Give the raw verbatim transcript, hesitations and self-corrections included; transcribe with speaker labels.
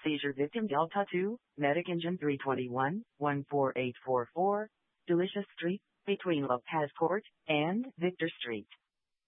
Speaker 1: Seizure victim Delta two, Medic Engine three twenty-one, one four eight four four, Delicious Street, between La Paz Court and Victor Street.